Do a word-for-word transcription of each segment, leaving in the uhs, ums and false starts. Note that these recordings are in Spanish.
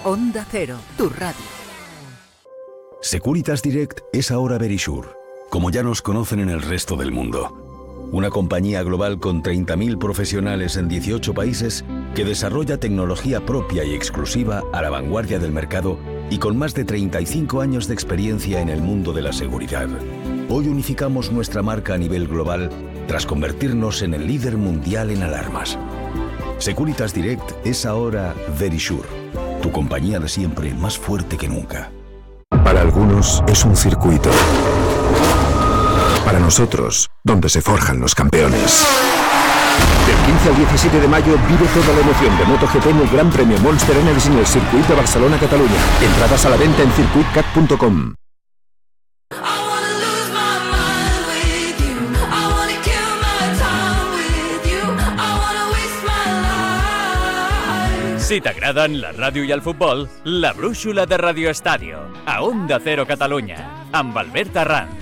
Onda Cero, tu radio. Securitas Direct es ahora Verisure, como ya nos conocen en el resto del mundo. Una compañía global con treinta mil profesionales en dieciocho países que desarrolla tecnología propia y exclusiva a la vanguardia del mercado y con más de treinta y cinco años de experiencia en el mundo de la seguridad. Hoy unificamos nuestra marca a nivel global tras convertirnos en el líder mundial en alarmas. Securitas Direct es ahora Verisure, tu compañía de siempre más fuerte que nunca. Para algunos es un circuito. Para nosotros, donde se forjan los campeones. Del quince al diecisiete de mayo vive toda la emoción de MotoGP en el Gran Premio Monster Energy en el circuito de Barcelona-Cataluña. Entradas a la venta en circuit cat punto com. Si t'agraden la ràdio i el futbol, la brúixola de Radio Estadio, a Onda Cero Catalunya, amb Albert Arranz.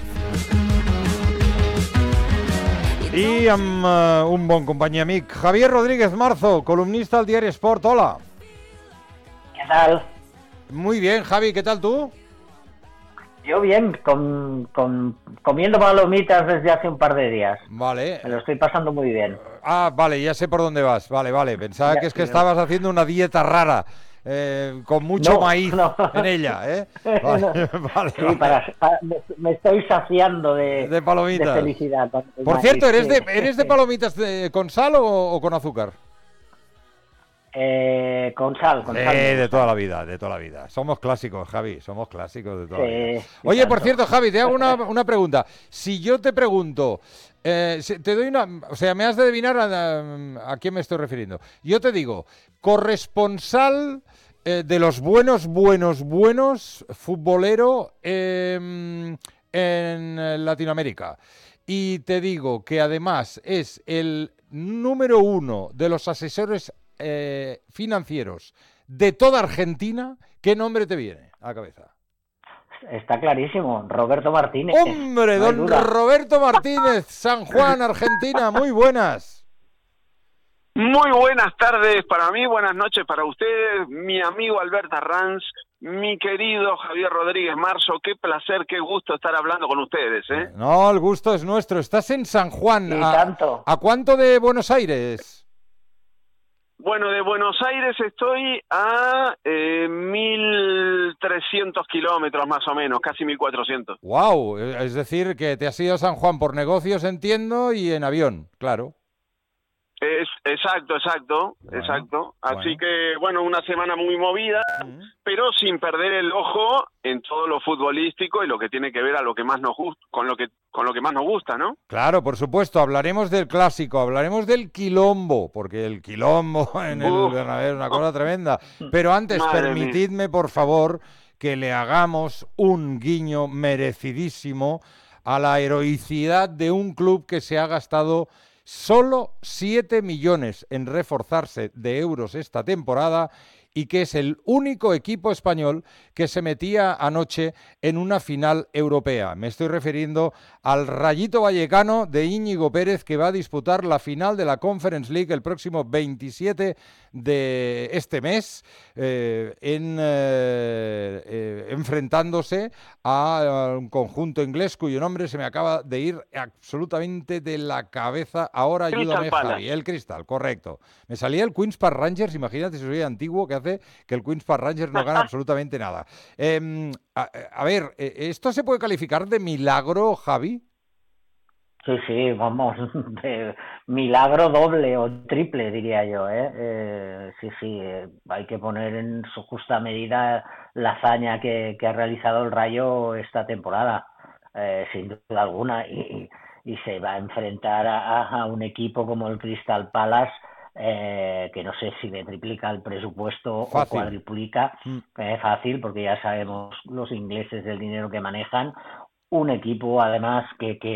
I amb uh, un bon company i amic, Javier Rodríguez Marzo, columnista al diario Sport. Hola. ¿Qué tal? Muy bien, Javi, ¿qué tal tú? Yo bien, con, con, comiendo palomitas desde hace un par de días. Vale. Me lo estoy pasando muy bien. Ah, vale, ya sé por dónde vas. Vale, vale. Pensaba ya, que es que no. estabas haciendo una dieta rara, eh, con mucho no, maíz no. en ella, ¿eh? Vale, no. vale, Sí, vale. para, para, me, me estoy saciando de, de palomitas. De felicidad. Por maíz, cierto, ¿eres, sí. de, ¿eres de palomitas de, con sal o, o con azúcar? Eh, con sal, con eh, sal. De toda la vida, de toda la vida. Somos clásicos, Javi, somos clásicos de toda sí, la vida. Sí, Oye, tanto. por cierto, Javi, te hago una, una pregunta. Si yo te pregunto, eh, te doy una, o sea, me has de adivinar a, a quién me estoy refiriendo. Yo te digo, corresponsal eh, de los buenos, buenos, buenos, futbolero eh, en Latinoamérica. Y te digo que además es el número uno de los asesores Eh, financieros de toda Argentina, ¿qué nombre te viene a la cabeza? Está clarísimo, Roberto Martínez. ¡Hombre, no don Roberto Martínez, San Juan, Argentina! Muy buenas. Muy buenas tardes para mí, buenas noches para ustedes, mi amigo Albert Arranz, mi querido Javier Rodríguez Marzo. Qué placer, qué gusto estar hablando con ustedes, ¿eh? No, el gusto es nuestro. Estás en San Juan. Y a, tanto. ¿A cuánto de Buenos Aires? Bueno, de Buenos Aires estoy a eh, mil trescientos kilómetros más o menos, casi mil cuatrocientos. Wow, es decir, que te has ido a San Juan por negocios, entiendo, y en avión, claro. Es, exacto, exacto, bueno, exacto. Así bueno. que, bueno, una semana muy movida, uh-huh. pero sin perder el ojo en todo lo futbolístico y lo que tiene que ver a lo que más nos gusta, con lo que con lo que más nos gusta, ¿no? Claro, por supuesto, hablaremos del clásico, hablaremos del quilombo, porque el quilombo en el Bernabéu es una cosa tremenda. Pero antes, Madre permitidme, mía. por favor, que le hagamos un guiño merecidísimo a la heroicidad de un club que se ha gastado solo siete millones en reforzarse de euros esta temporada y que es el único equipo español que se metía anoche en una final europea. Me estoy refiriendo al Rayito Vallecano de Íñigo Pérez, que va a disputar la final de la Conference League el próximo veintisiete de este mes, eh, en, eh, eh, enfrentándose a un conjunto inglés cuyo nombre se me acaba de ir absolutamente de la cabeza. Ahora ayúdame, Javi. El Crystal, correcto. Me salía el Queen's Park Rangers, imagínate si soy antiguo, que hace que el Queen's Park Rangers no gana absolutamente nada. Eh, a, a ver, ¿esto se puede calificar de milagro, Javi? Sí, sí, vamos, de milagro doble o triple, diría yo, ¿eh? eh sí, sí, eh, hay que poner en su justa medida la hazaña que, que ha realizado el Rayo esta temporada, eh, sin duda alguna, y, y se va a enfrentar a, a un equipo como el Crystal Palace, eh, que no sé si le triplica el presupuesto fácil. o cuadriplica, mm. eh, fácil, porque ya sabemos los ingleses del dinero que manejan. Un equipo, además, que, que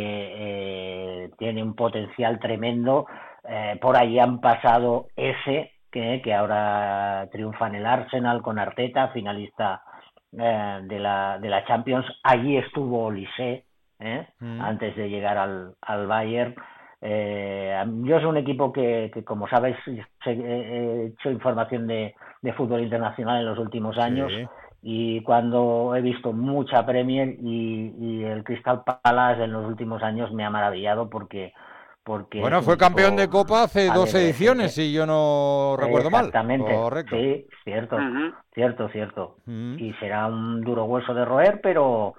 eh, tiene un potencial tremendo. Eh, por ahí han pasado ese, que, que ahora triunfa en el Arsenal con Arteta, finalista eh, de, la, de la Champions. Allí estuvo Olise, ¿eh? mm. antes de llegar al, al Bayern. Eh, yo soy un equipo que, que como sabes, he hecho información de, de fútbol internacional en los últimos años. Sí. Y cuando he visto mucha Premier y, y el Crystal Palace en los últimos años me ha maravillado porque... porque bueno, fue campeón de Copa hace dos ediciones, si yo no recuerdo mal. Exactamente, correcto. sí, cierto, Ujú. cierto, cierto. Mm. Y será un duro hueso de roer, pero